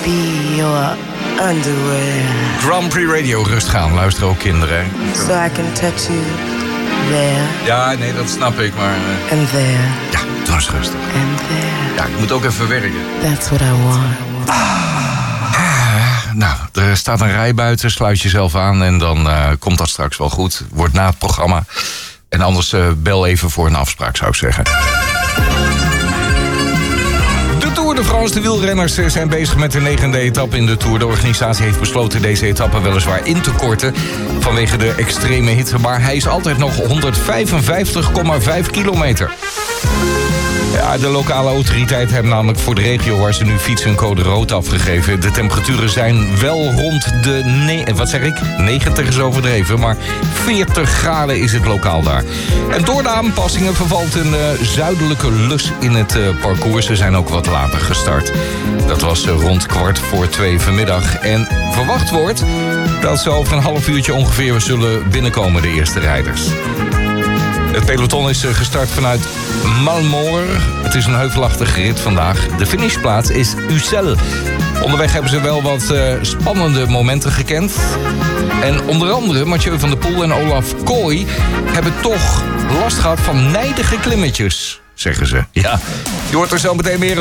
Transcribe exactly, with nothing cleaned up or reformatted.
be your underwear. Grand Prix Radio, rustig aan. Luister ook kinderen. So I can touch you there. Ja, nee, dat snap ik, maar... Uh... And there. Ja, doe eens rustig. And there. Ja, ik moet ook even werken. That's what I want. Ah, nou, er staat een rij buiten. Sluit jezelf aan en dan uh, komt dat straks wel goed. Wordt na het programma. En anders uh, bel even voor een afspraak, zou ik zeggen. De Tour de France, de wielrenners zijn bezig met de negende etappe in de Tour. De organisatie heeft besloten deze etappe weliswaar in te korten vanwege de extreme hitte. Maar hij is altijd nog honderdvijfenvijftig komma vijf kilometer. Ja, de lokale autoriteiten hebben namelijk voor de regio waar ze nu fietsen een code rood afgegeven. De temperaturen zijn wel rond de, ne- wat zeg ik, negentig is overdreven, maar veertig graden is het lokaal daar. En door de aanpassingen vervalt een uh, zuidelijke lus in het uh, parcours. Ze zijn ook wat later gestart. Dat was uh, rond kwart voor twee vanmiddag. En verwacht wordt dat ze over een half uurtje ongeveer zullen binnenkomen, de eerste rijders. Het peloton is gestart vanuit Malmöre. Het is een heuvelachtige rit vandaag. De finishplaats is Ussel. Onderweg hebben ze wel wat uh, spannende momenten gekend. En onder andere Mathieu van der Poel en Olaf Kooi hebben toch last gehad van nijdige klimmetjes, zeggen ze. Ja, je hoort er zo meteen meer over.